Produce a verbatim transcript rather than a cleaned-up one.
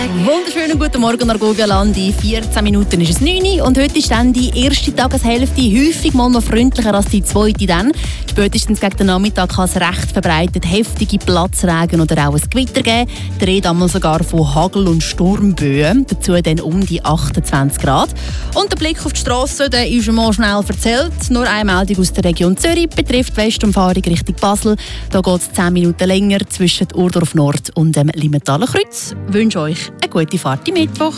Wunderschönen guten Morgen nach Guggenland. In vierzehn Minuten ist es neun Uhr und heute ist dann die erste Tageshälfte häufig mal noch freundlicher als die zweite dann. Spätestens gegen den Nachmittag kann es recht verbreitet heftige Platzregen oder auch ein Gewitter geben. Die Rede einmal sogar von Hagel- und Sturmböen. Dazu dann um die achtundzwanzig Grad. Und der Blick auf die Strasse, der ist mal schnell erzählt. Nur eine Meldung aus der Region Zürich betrifft die Westumfahrung Richtung Basel. Da geht es zehn Minuten länger zwischen Urdorf Nord und dem Limentaler Kreuz. Ich wünsche euch eine gute Fahrt am Mittwoch.